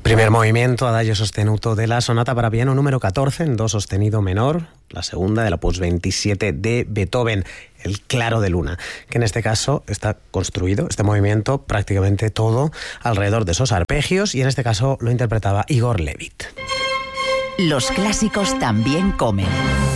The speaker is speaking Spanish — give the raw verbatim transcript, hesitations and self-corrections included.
Primer movimiento, adagio sostenuto de la sonata para piano número catorce en do sostenido menor, la segunda de la opus veintisiete de Beethoven, el Claro de Luna, que en este caso está construido, este movimiento, prácticamente todo alrededor de esos arpegios, y en este caso lo interpretaba Igor Levit. Los clásicos también comen.